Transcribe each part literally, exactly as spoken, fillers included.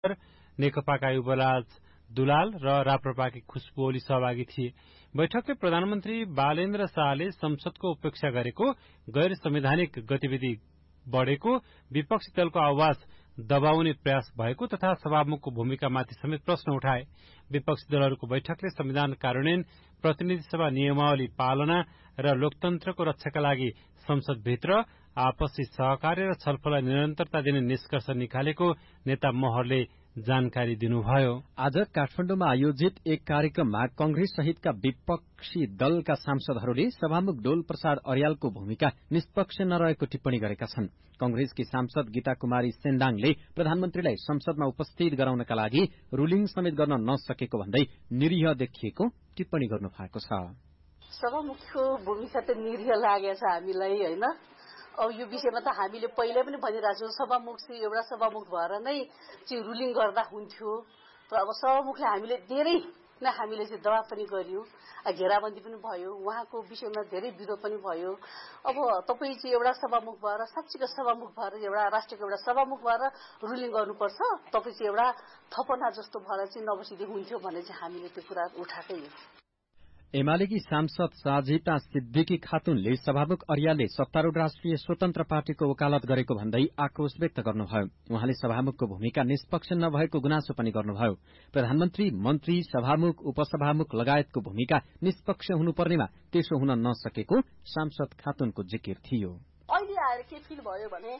नेकपाका युवराज दुलाल र राप्रपाकी खुशबु ओली सहभागी थिए। बैठकले प्रधानमन्त्री बालेन्द्र शाहले संसदको उपेक्षा गरेको, गैर संवैधानिक गतिविधि बढ़ेको, विपक्षी दलको आवाज दबाउने प्रयास भएको तथा सभामुखको भूमिकामाथि समेत प्रश्न उठाए। विपक्षी दलहरूको बैठकले संविधान कार्यान्वयन, प्रतिनिधि सभा नियमावली पालना र लोकतन्त्रको रक्षाका लागि संसदभित्र आपसी सहकार्य र छलफललाई निरन्तरता दिने निष्कर्ष निकालेको नेता महरले जानकारी दिनुभयो। आज काठमाडौँमा आयोजित एक कार्यक्रममा कंग्रेस सहितका विपक्षी दलका सांसदहरूले सभामुख डोल प्रसाद अर्यालको भूमिका निष्पक्ष नरहेको टिप्पणी गरेका छन्। कंग्रेसकी सांसद गीता कुमारी सेन्दाङले प्रधानमन्त्रीलाई संसदमा उपस्थित गराउनका लागि रुलिङ समेत गर्न नसकेको भन्दै निरीह देखिएको टिप्पणी गर्नु भएको छ। सभामुखको भूमिका त निरीह लागेछ हामीलाई, हैन? अब यो विषयमा त हामीले पहिले पनि भनिरहेको छौँ, सभामुख चाहिँ एउटा सभामुख भएर नै चाहिँ रुलिङ गर्दा हुन्थ्यो। तर अब सभामुखले हामीले धेरै नै हामीले चाहिँ दबाब पनि गर्यौं, घेराबन्दी पनि भयो, उहाँको विषयमा धेरै विरोध पनि भयो। अब तपाईँ चाहिँ एउटा सभामुख भएर, साँच्चीको सभामुख भएर, एउटा राष्ट्रको एउटा सभामुख भएर रुलिङ गर्नुपर्छ, तपाईँ चाहिँ एउटा थपना जस्तो भएर चाहिँ नबसिदिए हुन्थ्यो भने चाहिँ हामीले त्यो कुरा उठाएकै हो। एमालेकी सांसद साजिता सिद्दिकी खातुनले सभामुख अर्यालले सत्तारूढ़ राष्ट्रिय स्वतन्त्र पार्टीको वकालत गरेको भन्दै आक्रोश व्यक्त गर्नुभयो। उहाँले सभामुखको भूमिका निष्पक्ष नभएको गुनासो पनि गर्नुभयो। प्रधानमन्त्री, मन्त्री, सभामुख, उपसभामुख लगायतको भूमिका निष्पक्ष हुनुपर्नेमा त्यसो हुन नसकेको सांसद खातुनको जिकिर थियो। अहिले आएर के फिल भयो भने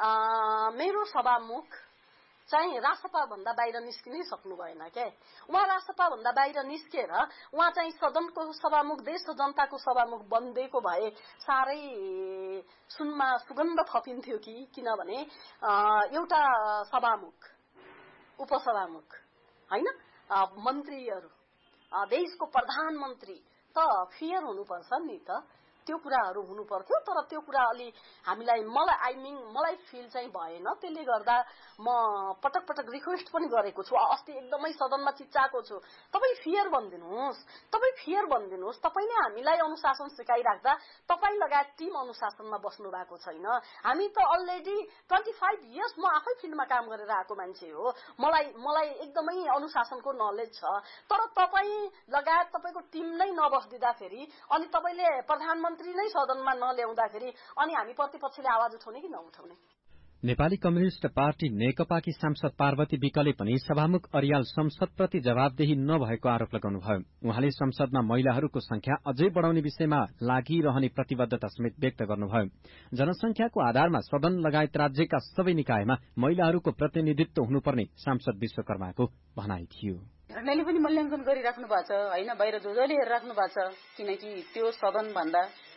मेरो सभामुख चाहिँ राष्ट्रपा भन्दा बाहिर निस्किनै सक्नु भएन के। उहाँ राष्ट्रपा भन्दा बाहिर निस्केर उहाँ चाहिँ सदनको सभामुख, देश र जनताको सभामुख बन्देको भए साह्रै सुनमा सुगन्ध थपिन्थ्यो कि, किनभने एउटा सभामुख, उपसभामुख, हैन, मन्त्रीहरू, देशको प्रधानमन्त्री त फेयर हुनुपर्छ नि त, त्यो कुराहरू हुनु पर्थ्यो। तर त्यो कुरा अलि हामीलाई मलाई आई मिन मलाई फिल चाहिँ भएन। त्यसले गर्दा म पटक पटक रिक्वेस्ट पनि गरेको छु, अस्ति एकदमै सदनमा चिच्चाएको छु, तपाईँ फेयर बनिदिनुहोस्, तपाईँ फेयर बनिदिनुहोस्। तपाईँले हामीलाई अनुशासन सिकाइराख्दा तपाईँ लगायत टिम अनुशासनमा बस्नु भएको छैन। हामी त अलरेडी ट्वेन्टी फाइभ इयर्स म आफै फिल्डमा काम गरेर आएको मान्छे हो, मलाई मलाई एकदमै अनुशासनको नलेज छ। तर तपाईँ लगायत तपाईँको टिम नै नबस्दिँदाखेरि अनि तपाईँले प्रधानमन्त्री नै सदनमा नल्याउँदाखेरि अनि हामी प्रतिपक्षले आवाज उठाउने कि नउठाउने? नेपाली कम्युनिष्ट पार्टी नेकपाकी सांसद पार्वती विकले पनि सभामुख अर्याल संसदप्रति जवाबदेही नभएको आरोप लगाउनुभयो। उहाँले संसदमा महिलाहरूको संख्या अझै बढ़ाउने विषयमा लागिरहने प्रतिबद्धता समेत व्यक्त गर्नुभयो। जनसंख्याको आधारमा सदन लगायत राज्यका सबै निकायमा महिलाहरूको प्रतिनिधित्व हुनुपर्ने सांसद विश्वकर्माको भनाइ थियो। निर्णयले पनि मूल्याङ्कन गरिराख्नु भएको छ, हैन, बाहिर जोजोले हेरिराख्नु भएको छ, किनकि त्यो सदन भन्दा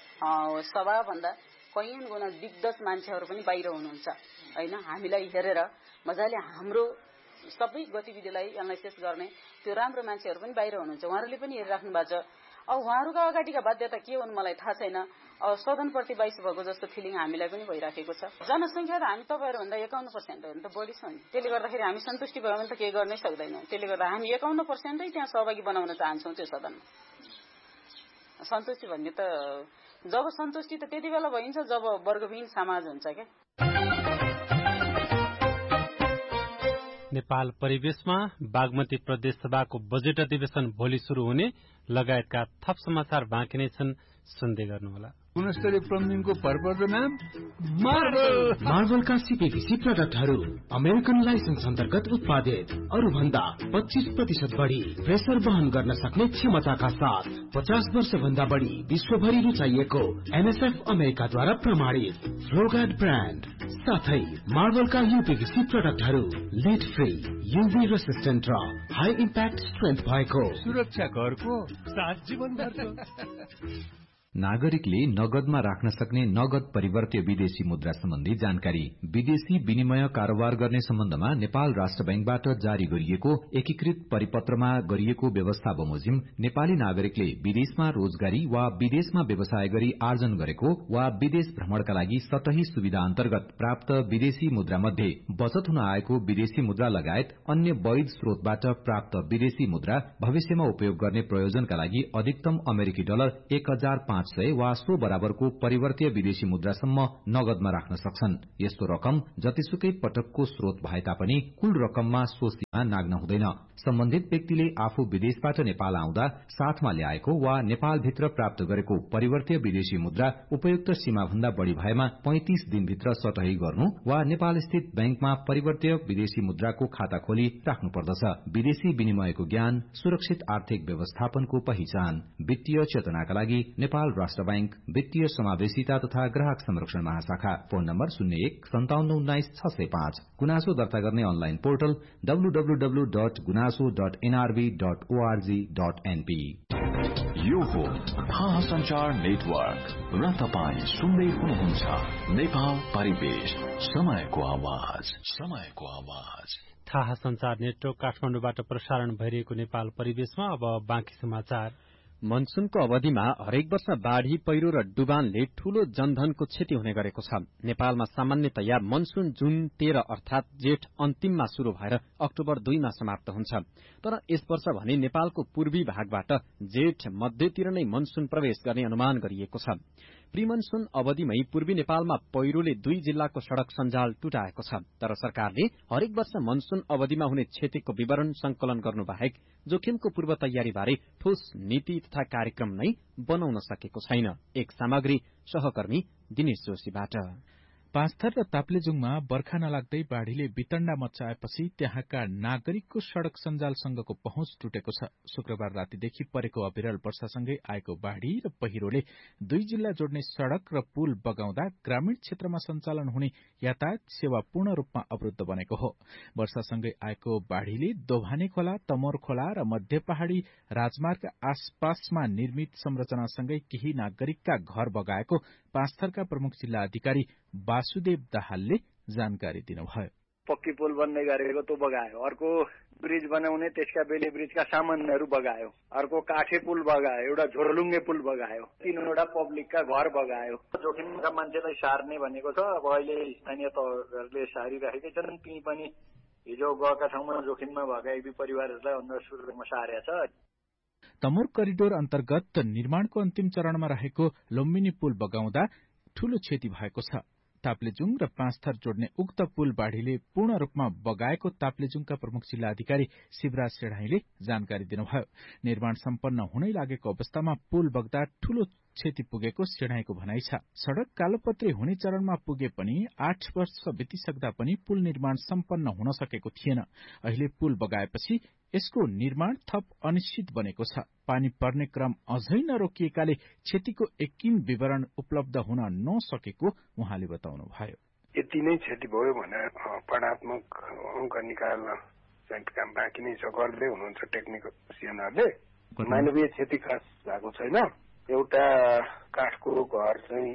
सभा भन्दा कैयौं गुणा दिग्गज मान्छेहरू पनि बाहिर हुनुहुन्छ, हैन। हामीलाई हेरेर मजाले हाम्रो सबै गतिविधिलाई एनालाइसिस गर्ने त्यो राम्रो मान्छेहरू पनि बाहिर हुनुहुन्छ, उहाँहरूले पनि हेरिराख्नु भएको छ। अब उहाँहरूका अगाडिका बाध्यता के हुन् मलाई थाहा छैन। अब सदनप्रति बाइस भएको जस्तो फिलिङ हामीलाई पनि भइराखेको छ। जनसंख्या त हामी तपाईँहरू भन्दा एकाउन्न पर्सेन्ट हो भने त बढी छ नि, त्यसले गर्दाखेरि हामी सन्तुष्टि भयो भने त केही गर्नै सक्दैनौँ। त्यसले गर्दा हामी एकाउन्न पर्सेन्टै त्यहाँ सहभागी बनाउन चाहन्छौँ त्यो सदनमा। सन्तुष्टि भन्ने त जब सन्तुष्टि त त्यति बेला भइन्छ जब वर्गविहीन समाज हुन्छ क्या। नेपाल परिवेशमा बागमती प्रदेश सभाको बजेट अधिवेशन भोलि शुरू हुने लगायतका थप समाचार बाँकी नै छन्, सुन्दै गर्नुहोला। गुणस्तरीय प्लम्बिङको भरपर्दो नाम मार्बल। मार्बलका सीपीभीसी प्रोडक्टहरू अमेरिकन लाइसेन्स अन्तर्गत उत्पादित, अरू भन्दा पच्चीस प्रतिशत बढी प्रेसर वहन गर्न सक्ने क्षमताका साथ पचास वर्ष भन्दा बढी विश्वभरि रुचाइएको एनएसएफ अमेरिकाद्वारा प्रमाणित फ्लोगार्ड ब्रान्ड, साथै मार्बलका यूपीभीसी प्रोडक्टहरू लिड फ्री, यूभी रेसिस्टेन्ट र हाई इम्प्याक्ट स्ट्रेन्थ भएको, सुरक्षा घरको सात जीवनभरको। नागरिकले नगदमा राख्न सक्ने नगद परिवर्त्य विदेशी मुद्रा सम्बन्धी जानकारी विदेशी विनिमय कारोबार गर्ने सम्बन्धमा नेपाल राष्ट्र बैंकबाट जारी गरिएको एकीकृत परिपत्रमा गरिएको व्यवस्था बमोजिम नेपाली नागरिकले विदेशमा रोजगारी वा विदेशमा व्यवसाय गरी आर्जन गरेको वा विदेश भ्रमणका लागि सतही सुविधा अन्तर्गत प्राप्त विदेशी मुद्रा मध्ये बचत हुन आएको विदेशी मुद्रा लगायत अन्य वैध स्रोतबाट प्राप्त विदेशी मुद्रा भविष्यमा उपयोग गर्ने प्रयोजनका लागि अधिकतम अमेरिकी डलर एक हजार पाँच पाँच सय वा सो बराबरको परिवर्तीय विदेशी मुद्रासम्म नगदमा राख्न सक्छन्। यस्तो रकम जतिसुकै पटकको स्रोत भए तापनि कुल रकममा सो सीमा नाग्न हुँदैन। सम्बन्धित व्यक्तिले आफू विदेशबाट नेपाल आउँदा साथमा ल्याएको वा नेपालभित्र प्राप्त गरेको परिवर्तीय विदेशी मुद्रा उपयुक्त सीमाभन्दा बढ़ी भएमा पैंतिस दिनभित्र सटही गर्नु वा नेपाल स्थित बैंकमा परिवर्तीय विदेशी मुद्राको खाता खोली राख्नु पर्दछ। विदेशी विनिमयको ज्ञान, सुरक्षित आर्थिक व्यवस्थापनको पहिचान। वित्तीय चेतनाका लागि नेपाल राष्ट्र बैंक, वित्तीय समावेशिता तथा ग्राहक संरक्षण महाशाखा। फोन नम्बर शून्य एक सन्ताउन्न उन्नाइस छ सय पाँच। गुनासो दर्ता गर्ने online portal W W W dot गुनासो dot NRB dot ORG dot NP. यो हो थाहा संचार नेटवर्क र तपाईँ सुन्दै हुनुहुन्छ नेपाल परिवेश, समयको आवाज, समयको आवाज। थाहा संचार नेटवर्क काठमाडौँबाट प्रसारण भइरहेको नेपाल परिवेशमा अब बाँकी समाचार। मनसूनको अवधिमा हरेक वर्ष बाढ़ी, पहिरो र डुबानले ठूलो जनधनको क्षति हुने गरेको छ। नेपालमा सामान्यतया मनसून जुन तेह्र अर्थात जेठ अन्तिममा शुरू भएर अक्टोबर दुईमा समाप्त हुन्छ। तर यस वर्ष भने नेपालको पूर्वी भागबाट जेठ मध्यतिर नै मनसून प्रवेश गर्ने अनुमान गरिएको छ। प्रिमनसून अवधिमै पूर्वी नेपालमा पहिरोले दुई जिल्लाको सड़क सञ्जाल टुटाएको छ। तर सरकारले हरेक वर्ष मनसून अवधिमा हुने क्षतिको विवरण संकलन गर्नु बाहेक जोखिमको पूर्व तयारीबारे ठोस नीति तथा कार्यक्रम नै बनाउन सकेको छैन। एक सामग्री सहकर्मी दिनेश जोशीबाट। पाँचथर र ताप्लेजुङमा बर्खा नलाग्दै बाढ़ीले वितण्डा मच्चाएपछि त्यहाँका नागरिकको सड़क सञ्जालसँगको पहुँच टुटेको छ। शुक्रबार रातिदेखि परेको अविरल वर्षासँगै आएको बाढ़ी र पहिरोले दुई जिल्ला जोड्ने सड़क र पुल बगाउँदा ग्रामीण क्षेत्रमा सञ्चालन हुने यातायात सेवा पूर्ण रूपमा अवरुद्ध बनेको हो। वर्षासँगै आएको बाढ़ीले दोभाने खोला, तमोर खोला र मध्य पहाड़ी राजमार्ग आसपासमा निर्मित संरचनासँगै केही नागरिकका घर बगाएको पाँचथरका प्रमुख जिल्ला अधिकारी वासुदेव दाहालले जानकारी दिनुभयो। पक्की पुल बन्दै गरेको त्यो बगायो, अर्को ब्रिज बनाउने त्यसका बेले ब्रिजका सामानहरू बगायो, अर्को काठे पुल बगायो, एउटा झोरलुङ्गे पुल बगायो, तीनवटा पब्लिकका घर बगायो। जोखिमका मान्छेलाई सार्ने भनेको छ। अब अहिले स्थानीय तहहरूले सारिराखेकै छन्। ती पनि हिजो गएका ठाउँमा जोखिममा भएका एक दुई परिवारहरूलाई अन्य सुरुमा सारेको छ। तमोर करिडोर अन्तर्गत निर्माणको अन्तिम चरणमा रहेको लुम्बिनी पुल बगाउँदा ठूलो क्षति भएको छ। ताप्लेजुङ र पाँचथर जोड्ने उक्त पुल बाढ़ीले पूर्ण रूपमा बगाएको ताप्लेजुङका प्रमुख जिल्ला अधिकारी शिवराज सेढाईले जानकारी दिनुभयो। निर्माण सम्पन्न हुनै लागेको अवस्थामा पुल बग्दा ठूलो क्षति पुगेको सेढाईको भनाइ छ। सड़क कालोपत्रे हुने चरणमा पुगे पनि आठ वर्ष बितिसक्दा पनि पुल निर्माण सम्पन्न हुन सकेको थिएन। अहिले पुल बगाएपछि यसको निर्माण थप अनिश्चित बनेको छ। पानी पर्ने क्रम अझै नरोकिएकाले क्षतिको एकिन विवरण उपलब्ध हुन नसकेको उहाँले बताउनुभयो। यति नै क्षति भयो भने पढात्मक अङ्क निकाल्न चाहिँ काम बाँकी नै छ, गर्दै हुनुहुन्छ टेक्निसियनहरूले। मानवीय क्षति खास भएको छैन। एउटा काठको घर चाहिँ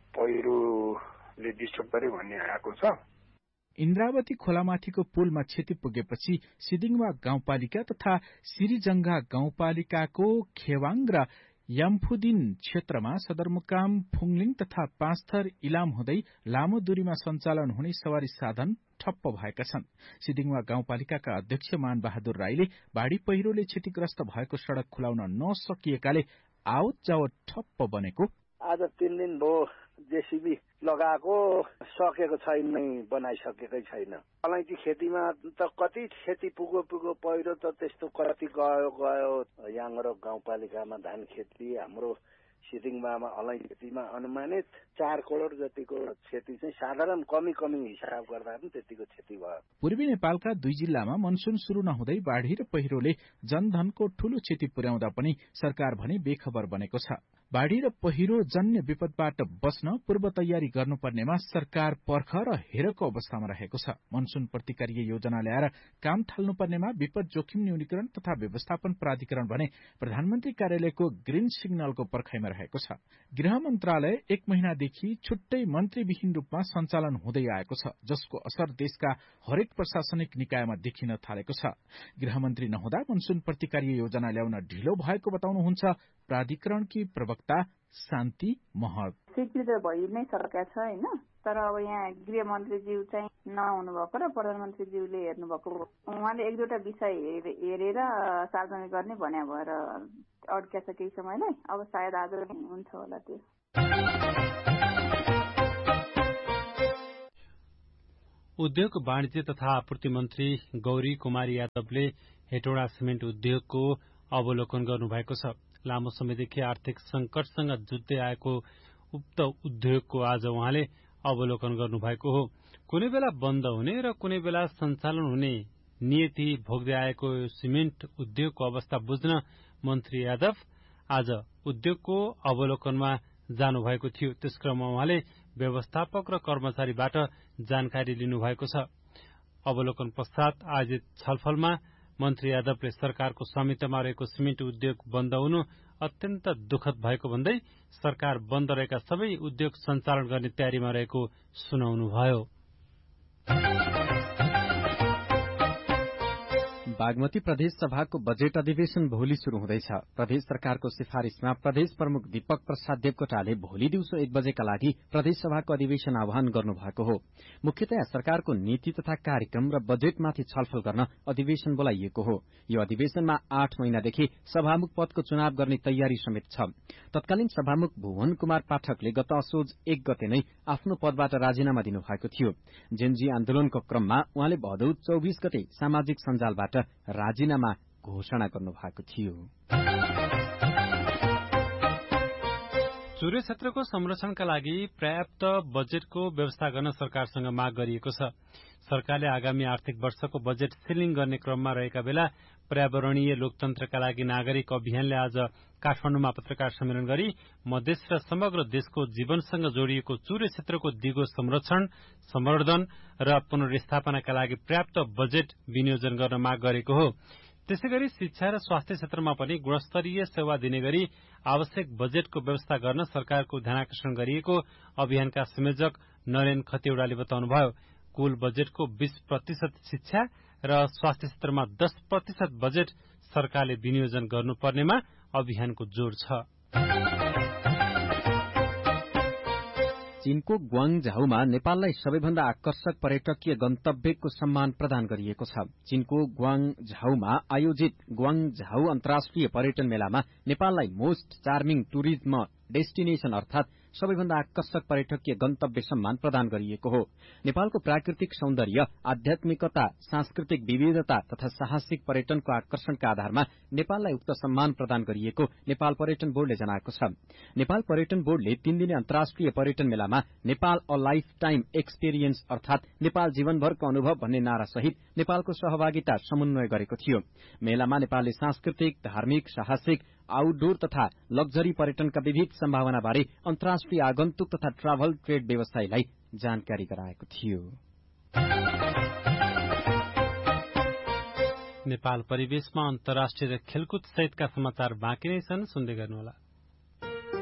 पहिरोले डिस्टर्ब गर्यो भन्ने आएको छ। इन्द्रावती खोलामाथिको पुलमा क्षति पुगेपछि सिदिङवा गाउँपालिका तथा सिरिजंगा गाउँपालिकाको खेवाङ र याम्फुदिन क्षेत्रमा सदरमुकाम फुङलिङ तथा पाँचथर इलाम हुँदै लामो दूरीमा सञ्चालन हुने सवारी साधन ठप्प भएका छन्। सिदिङवा गाउँपालिकाका अध्यक्ष मान बहादुर राईले बाढ़ी पहिरोले क्षतिग्रस्त भएको सड़क खुलाउन नसकिएकाले आवत जावत ठप्प बनेको। आज तीन दिन भयो जेसीबी लगाएको, सकेको छैन, नै बनाइसकेकै छैन। अलैँची खेतीमा त कति खेती पुगो पुगो पहिरो त त्यस्तो कति गयो गयो। याङरो गाउँपालिकामा धान खेती, हाम्रो सिदिङमा अलैँची खेतीमा अनुमानित चार करोड़ जतिको क्षति चाहिँ साधारण कमी कमी हिसाब गर्दा पनि त्यतिको क्षति भयो। पूर्वी नेपालका दुई जिल्लामा मनसून शुरू नहुँदै बाढ़ी र पहिरोले जनधनको ठूलो क्षति पुर्याउँदा पनि सरकार भने बेखबर बनेको छ। बाढ़ी र पहिरो जन्य विपदबाट बस्न पूर्व तयारी गर्नुपर्नेमा सरकार पर्ख र हेरको अवस्थामा रहेको छ। मनसून प्रतिकारीय योजना ल्याएर काम थाल्नुपर्नेमा विपद जोखिम न्यूनीकरण तथा व्यवस्थापन प्राधिकरण भने प्रधानमन्त्री कार्यालयको ग्रीन सिग्नलको पर्खाइमा रहेको छ। गृह मन्त्रालय एक महिनादेखि छुट्टै मन्त्रीविहीन रूपमा सञ्चालन हुँदै आएको छ, जसको असर देशका हरेक प्रशासनिक निकायमा देखिन थालेको छ। गृहमन्त्री नहुँदा मनसून प्रतिकारीय योजना ल्याउन ढिलो भएको बताउनुहुन्छ प्राधिकरणकी प्रवक्ता शान्ति महत। स्वीकृत भइ नै सकेका छ हैन। तर अब यहाँ गृहमन्त्रीज्यू चाहिँ नहुनु भएको र प्रधानमन्त्रीज्यूले हेर्नु भएको उहाँले एक दुईवटा विषय हेरेर सार्वजनिक गर्ने भन्या भएर अड्क्या छ केही समयलाई। अब सायद आज हुन्छ होला त्यो। उद्योग वाणिज्य तथा आपूर्ति मन्त्री गौरी कुमारी यादवले हेटौडा सिमेन्ट उद्योगको अवलोकन गर्नुभएको छ। लामो समयदेखि आर्थिक संकटसँग जुझ्दै आएको उक्त उद्योगको आज उहाँले अवलोकन गर्नुभएको हो। कुनै बेला बन्द हुने र कुनै बेला सञ्चालन हुने नियति भोग्दै आएको सिमेन्ट उद्योगको अवस्था बुझ्न मन्त्री यादव आज उद्योगको अवलोकनमा जानुभएको थियो। त्यस क्रममा उहाँले व्यवस्थापक र कर्मचारीबाट जानकारी लिनुभएको छ। अवलोकन पश्चात आयोजित छलफलमा मन्त्री यादवले सरकारको स्वामित्वमा रहेको सिमेन्ट उद्योग बन्द हुनु अत्यन्त दुःखद भएको भन्दै सरकार बन्द रहेका सबै उद्योग सञ्चालन गर्ने तयारीमा रहेको सुनाउनुभयो। बागमती प्रदेश सभाको बजेट अधिवेशन भोलि शुरू हुँदैछ। प्रदेश सरकारको सिफारिशमा प्रदेश प्रमुख दीपक प्रसाद देवकोटाले भोलि दिउँसो एक बजेका लागि प्रदेश सभाको अधिवेशन आह्वान गर्नुभएको हो। मुख्यतया सरकारको नीति तथा कार्यक्रम र बजेटमाथि छलफल गर्न अधिवेशन बोलाइएको हो। यो अधिवेशनमा आठ महिनादेखि सभामुख पदको चुनाव गर्ने तयारी समेत छ। तत्कालीन सभामुख भुवन कुमार पाठकले गत असोज एक गते नै आफ्नो पदबाट राजीनामा दिनुभएको थियो। जेनजी आन्दोलनको क्रममा उहाँले भदौ चौबीस गते सामाजिक सञ्जालबाट राजीनामा घोषणा गर्नुभएको थियो। चुरे क्षेत्रको संरक्षणका लागि पर्याप्त बजेटको व्यवस्था गर्न सरकारसँग माग गरिएको छ। सरकारले आगामी आर्थिक वर्षको बजेट सिलिङ गर्ने क्रममा रहेका बेला पर्यावरणीय लोकतन्त्रका लागि नागरिक अभियानले आज काठमाडौँमा पत्रकार सम्मेलन गरी मधेस र समग्र देशको जीवनसँग जोडिएको चुरे क्षेत्रको दिगो संरक्षण, सम्वर्धन र पुनर्स्थापनाका लागि पर्याप्त बजेट विनियोजन गर्न माग गरेको हो। त्यसैगरी शिक्षा र स्वास्थ्य क्षेत्रमा पनि गुणस्तरीय सेवा दिने गरी आवश्यक बजेटको व्यवस्था गर्न सरकारको ध्यानाकर्षण गरिएको अभियानका संयोजक नरेन खतिवड़ाले बताउनुभयो। कुल बजेटको बीस प्रतिशत शिक्षा र स्वास्थ्य क्षेत्रमा दस प्रतिशत बजेट सरकारले विनियोजन गर्नुपर्नेमा अभियानको जोड़ छ। चीनको ग्वाङझाउमा नेपाललाई सबैभन्दा आकर्षक पर्यटकीय गन्तव्यको सम्मान प्रदान गरिएको छ। चीनको ग्वाङझाउमा आयोजित ग्वाङझाउ अन्तर्राष्ट्रिय पर्यटन मेलामा नेपाललाई मोस्ट चार्मिङ टुरिज्म डेस्टिनेशन अर्थात सबैभन्दा आकर्षक पर्यटकीय गन्तव्य सम्मान प्रदान गरिएको हो। नेपालको प्राकृतिक सौन्दर्य, आध्यात्मिकता, सांस्कृतिक विविधता तथा साहसिक पर्यटनको आकर्षणका आधारमा नेपाललाई उक्त सम्मान प्रदान गरिएको नेपाल पर्यटन बोर्डले जनाएको छ। नेपाल पर्यटन बोर्डले तीन दिने अन्तर्राष्ट्रिय पर्यटन मेलामा Nepal a life time experience अर्थात नेपाल जीवनभरको अनुभव भन्ने नारा सहित नेपालको सहभागिता समन्वय गरेको थियो। मेलामा नेपालले सांस्कृतिक, धार्मिक, साहसिक, आउटडोर तथा लग्जरी पर्यटनका विविध सम्भावनाबारे अन्तर्राष्ट्रिय आगन्तुक तथा ट्राभल ट्रेड व्यवसायीलाई जानकारी गराएको थियो। नेपाल परिवेशमा अन्तर्राष्ट्रिय खेलकुद सहितका समाचार बाँकी नै छन्, सुन्दै गर्नुहोला।